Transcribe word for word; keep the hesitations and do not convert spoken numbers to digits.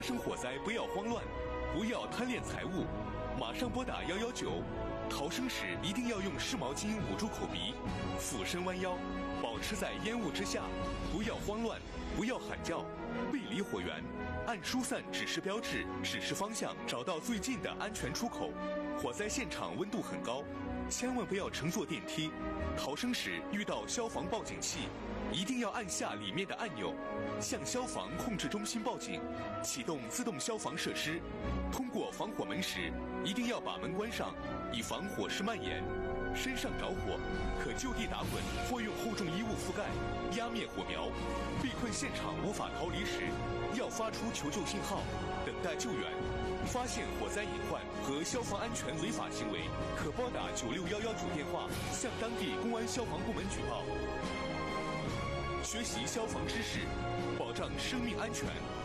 发生火灾不要慌乱，不要贪恋财物，马上拨打幺幺九。逃生时一定要用湿毛巾捂住口鼻，俯身弯腰，保持在烟雾之下，不要慌乱，不要喊叫，背离火源，按疏散指示标志指示方向，找到最近的安全出口。火灾现场温度很高，千万不要乘坐电梯。逃生时遇到消防报警器，一定要按下里面的按钮，向消防控制中心报警，启动自动消防设施。通过防火门时，一定要把门关上，以防火势蔓延。身上着火，可就地打滚或用厚重衣物覆盖，压灭火苗。被困现场无法逃离时，要发出求救信号，等待救援。发现火灾隐患和消防安全违法行为，可拨打九六幺幺九电话，向当地公安消防部门举报。学习消防知识，保障生命安全。